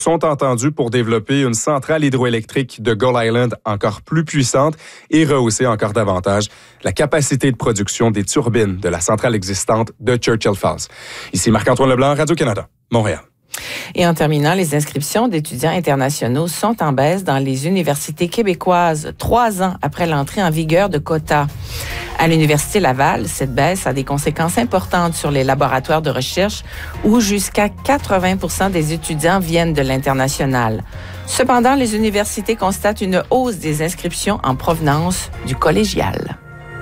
sont entendus pour développer une centrale hydroélectrique de Gull Island encore plus puissante et rehausser encore davantage la capacité de production des turbines de la centrale existante de Churchill Falls. Ici Marc-Antoine Leblanc, Radio-Canada, Montréal. Et en terminant, les inscriptions d'étudiants internationaux sont en baisse dans les universités québécoises 3 ans après l'entrée en vigueur de quotas. À l'Université Laval, cette baisse a des conséquences importantes sur les laboratoires de recherche où jusqu'à 80% des étudiants viennent de l'international. Cependant, les universités constatent une hausse des inscriptions en provenance du collégial.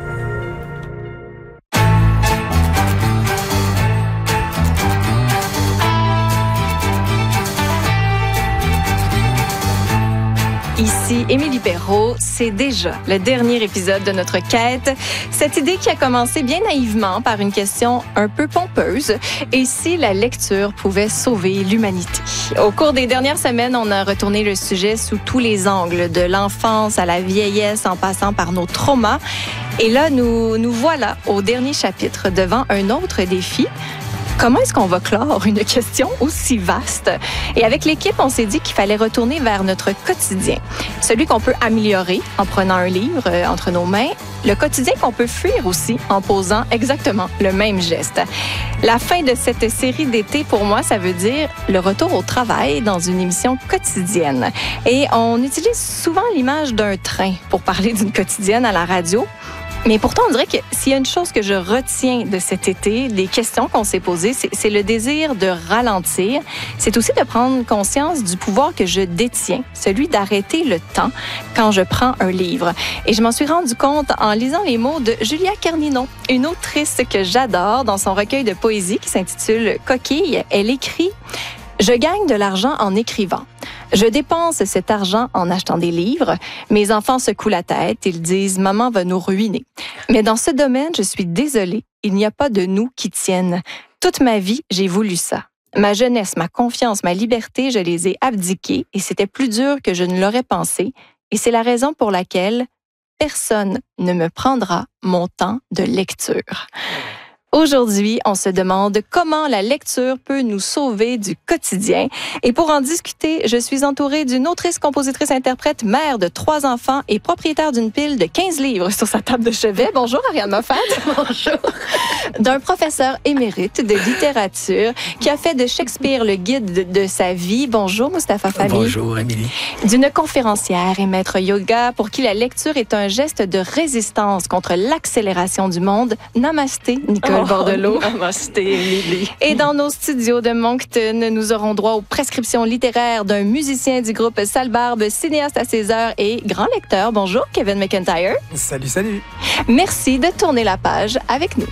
Ici Émilie Perrault, c'est déjà le dernier épisode de notre quête. Cette idée qui a commencé bien naïvement par une question un peu pompeuse, et si la lecture pouvait sauver l'humanité? Au cours des dernières semaines, on a retourné le sujet sous tous les angles, de l'enfance à la vieillesse en passant par nos traumas. Et là, nous voilà au dernier chapitre devant un autre défi. Comment est-ce qu'on va clore une question aussi vaste? Et avec l'équipe, on s'est dit qu'il fallait retourner vers notre quotidien. Celui qu'on peut améliorer en prenant un livre entre nos mains. Le quotidien qu'on peut fuir aussi en posant exactement le même geste. La fin de cette série d'été, pour moi, ça veut dire le retour au travail dans une émission quotidienne. Et on utilise souvent l'image d'un train pour parler d'une quotidienne à la radio. Mais pourtant, on dirait que s'il y a une chose que je retiens de cet été, des questions qu'on s'est posées, c'est le désir de ralentir. C'est aussi de prendre conscience du pouvoir que je détiens, celui d'arrêter le temps quand je prends un livre. Et je m'en suis rendu compte en lisant les mots de Julia Carninon, une autrice que j'adore dans son recueil de poésie qui s'intitule « Coquille ». Elle écrit « Je gagne de l'argent en écrivant. Je dépense cet argent en achetant des livres. Mes enfants secouent la tête. Ils disent « Maman va nous ruiner ». Mais dans ce domaine, je suis désolée. Il n'y a pas de nous qui tiennent. Toute ma vie, j'ai voulu ça. Ma jeunesse, ma confiance, ma liberté, je les ai abdiquées et c'était plus dur que je ne l'aurais pensé. Et c'est la raison pour laquelle personne ne me prendra mon temps de lecture. Aujourd'hui, on se demande comment la lecture peut nous sauver du quotidien. Et pour en discuter, je suis entourée d'une autrice, compositrice, interprète, mère de 3 enfants et propriétaire d'une pile de 15 livres sur sa table de chevet. Bonjour, Ariane Moffat. Bonjour. D'un professeur émérite de littérature qui a fait de Shakespeare le guide de sa vie. Bonjour, Mustapha Fabi. Bonjour, Émilie. D'une conférencière et maître yoga pour qui la lecture est un geste de résistance contre l'accélération du monde. Namasté, Nicole. Bordelot. Namasté, Émilie. Et dans nos studios de Moncton, nous aurons droit aux prescriptions littéraires d'un musicien du groupe Salbarbe, cinéaste à ses heures et grand lecteur. Bonjour, Kevin McIntyre. Salut, salut. Merci de tourner la page avec nous.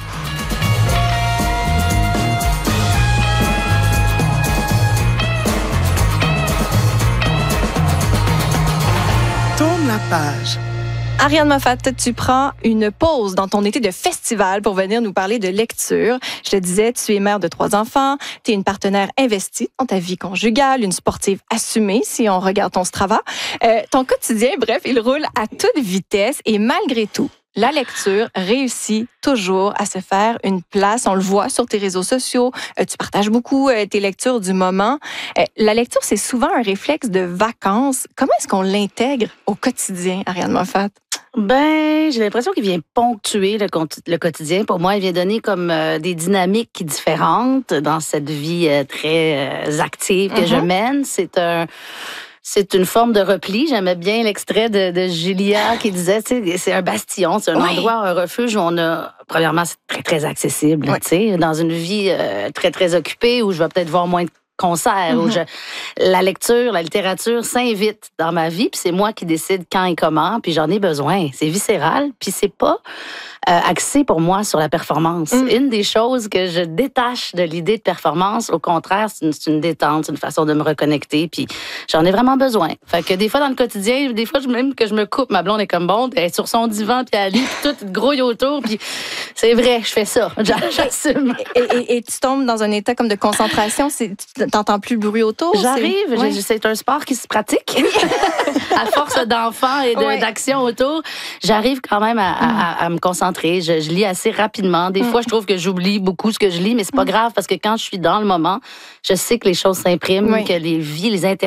Tourne la page. Ariane Moffat, tu prends une pause dans ton été de festival pour venir nous parler de lecture. Je te disais, tu es mère de 3 enfants, tu es une partenaire investie dans ta vie conjugale, une sportive assumée si on regarde ton Strava. Ton quotidien, bref, il roule à toute vitesse et malgré tout, la lecture réussit toujours à se faire une place. On le voit sur tes réseaux sociaux. Tu partages beaucoup tes lectures du moment. La lecture, c'est souvent un réflexe de vacances. Comment est-ce qu'on l'intègre au quotidien, Ariane Moffat? Ben, j'ai l'impression qu'il vient ponctuer le quotidien. Pour moi, il vient donner comme des dynamiques différentes dans cette vie très active que je mène. C'est une forme de repli. J'aimais bien l'extrait de Julia qui disait, tu sais, c'est un bastion, c'est un endroit, un refuge où on a, premièrement, c'est très, très accessible, tu sais, dans une vie très, très occupée où je vais peut-être voir moins de concerts, où la lecture, la littérature s'invite dans ma vie, puis c'est moi qui décide quand et comment, puis j'en ai besoin. C'est viscéral, puis c'est pas axé pour moi sur la performance. Une des choses que je détache de l'idée de performance, au contraire, c'est une détente, c'est une façon de me reconnecter, puis j'en ai vraiment besoin. Fait que des fois, dans le quotidien, des fois, même que je me coupe, ma blonde est comme bon, elle est sur son divan, puis elle lit, puis tout grouille autour, puis c'est vrai, je fais ça, j'assume. Et tu tombes dans un état comme de concentration, T'entends plus le bruit autour? J'arrive, Ouais. c'est un sport qui se pratique. À force d'enfants et d'action autour, j'arrive quand même à me concentrer. Je lis assez rapidement. Des fois, je trouve que j'oublie beaucoup ce que je lis, mais c'est pas grave parce que quand je suis dans le moment, je sais que les choses s'impriment, que les vies, les